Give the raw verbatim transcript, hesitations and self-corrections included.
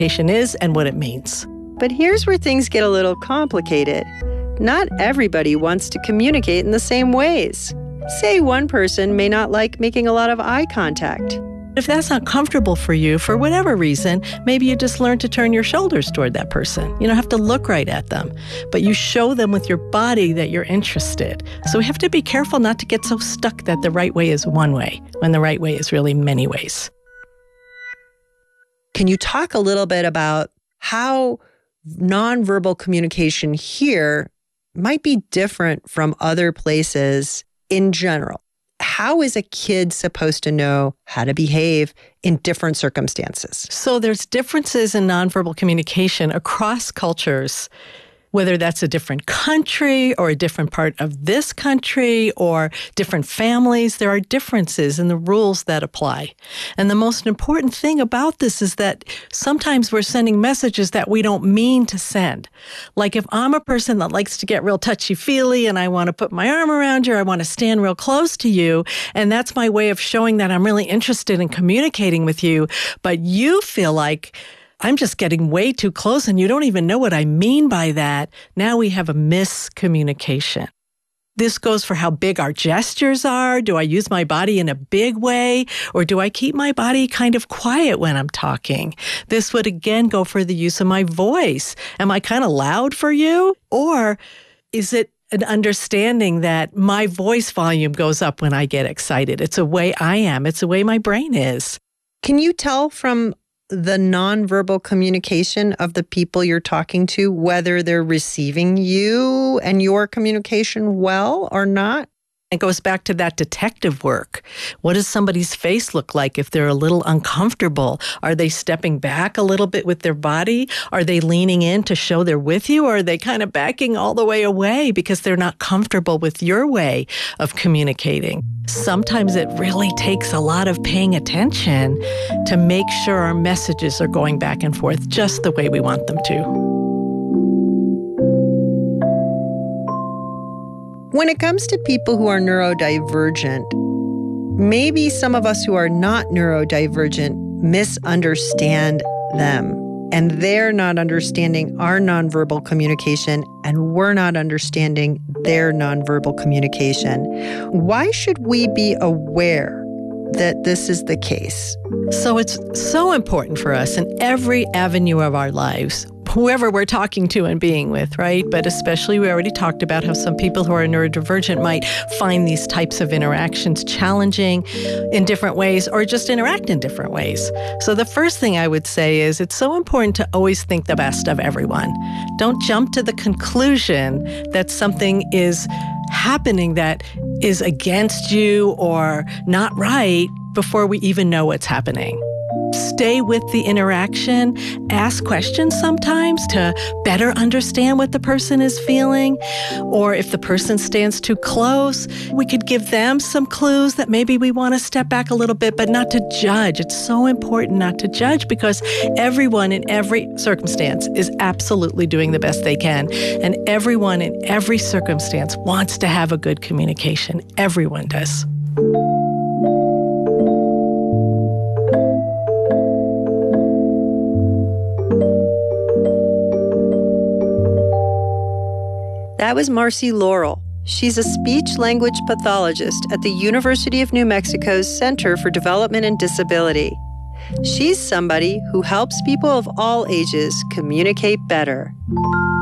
communication is and what it means. But here's where things get a little complicated. Not everybody wants to communicate in the same ways. Say one person may not like making a lot of eye contact. If that's not comfortable for you, for whatever reason, maybe you just learn to turn your shoulders toward that person. You don't have to look right at them, but you show them with your body that you're interested. So we have to be careful not to get so stuck that the right way is one way, when the right way is really many ways. Can you talk a little bit about how nonverbal communication here might be different from other places in general? How is a kid supposed to know how to behave in different circumstances? So there's differences in nonverbal communication across cultures, whether that's a different country or a different part of this country or different families. There are differences in the rules that apply. And the most important thing about this is that sometimes we're sending messages that we don't mean to send. Like if I'm a person that likes to get real touchy-feely and I want to put my arm around you, or I want to stand real close to you, and that's my way of showing that I'm really interested in communicating with you, but you feel like I'm just getting way too close and you don't even know what I mean by that. Now we have a miscommunication. This goes for how big our gestures are. Do I use my body in a big way, or do I keep my body kind of quiet when I'm talking? This would again go for the use of my voice. Am I kind of loud for you? Or is it an understanding that my voice volume goes up when I get excited? It's a way I am. It's the way my brain is. Can you tell from the nonverbal communication of the people you're talking to whether they're receiving you and your communication well or not? It goes back to that detective work. What does somebody's face look like if they're a little uncomfortable? Are they stepping back a little bit with their body? Are they leaning in to show they're with you? Or are they kind of backing all the way away because they're not comfortable with your way of communicating? Sometimes it really takes a lot of paying attention to make sure our messages are going back and forth just the way we want them to. When it comes to people who are neurodivergent, maybe some of us who are not neurodivergent misunderstand them, and they're not understanding our nonverbal communication, and we're not understanding their nonverbal communication. Why should we be aware that this is the case? So it's so important for us in every avenue of our lives, whoever we're talking to and being with, right? But especially, we already talked about how some people who are neurodivergent might find these types of interactions challenging in different ways or just interact in different ways. So the first thing I would say is it's so important to always think the best of everyone. Don't jump to the conclusion that something is happening that is against you or not right before we even know what's happening. Stay with the interaction, ask questions sometimes to better understand what the person is feeling. Or if the person stands too close, we could give them some clues that maybe we want to step back a little bit, but not to judge. It's so important not to judge because everyone in every circumstance is absolutely doing the best they can. And everyone in every circumstance wants to have a good communication. Everyone does. That was Marcy Laurel. She's a speech-language pathologist at the University of New Mexico's Center for Development and Disability. She's somebody who helps people of all ages communicate better.